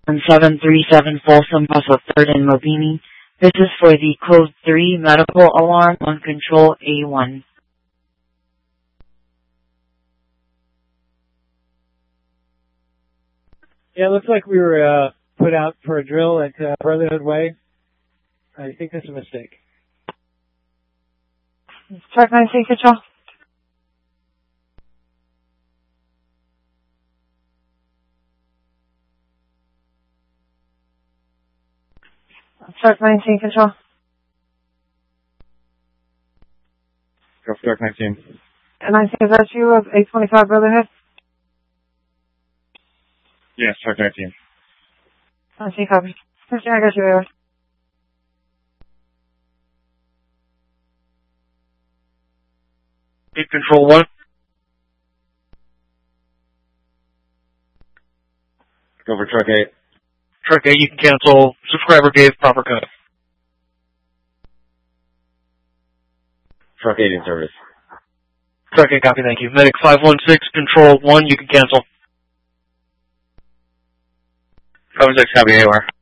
737 Folsom House of 3rd and Mobini. This is for the Code 3 medical alarm on Control A1. Yeah, it looks like we were put out for a drill at Brotherhood Way. I think that's a mistake. Track 19 Control. Track 19 Control. Go for Track 19. And 19, is that you of 825 Brotherhood? Yes, Track 19. 19 copies. I got you, Aaron. Control 1. Go for Truck 8. Truck 8, you can cancel. Subscriber gave proper code. Truck 8 in service. Truck 8, copy, thank you. Medic 516, Control 1, you can cancel. 516, copy, AOR.